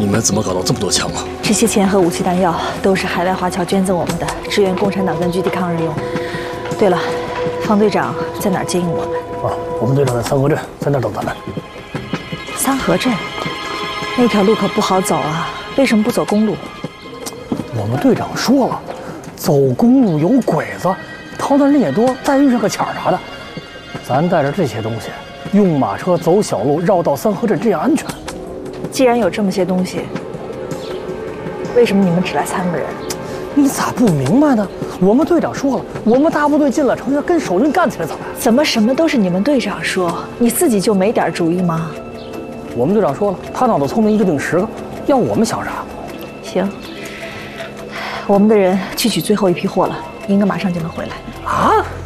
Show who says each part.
Speaker 1: 们怎么搞到这么多枪啊？
Speaker 2: 这些钱和武器弹药都是海外华侨捐赠我们的，支援共产党根据地抗日用。对了，方队长在哪儿接应我们？
Speaker 3: 啊，我们队长在三河镇，在那儿等咱们。
Speaker 2: 三河镇，那条路可不好走啊，为什么不走公路？
Speaker 3: 我们队长说了，走公路有鬼子，逃难人也多，再遇上个卡啥的，咱带着这些东西，用马车走小路绕到三河镇，这样安全。
Speaker 2: 既然有这么些东西，为什么你们只来3个人？
Speaker 3: 你咋不明白呢？我们队长说了，我们大部队进了城要跟守军干起来，咋办？
Speaker 2: 怎么什么都是你们队长说，你自己就没点主意吗？
Speaker 3: 我们队长说了，他脑子聪明，一个顶10个，要我们想啥？
Speaker 2: 行，我们的人去取最后一批货了，应该马上就能回来。
Speaker 3: 啊？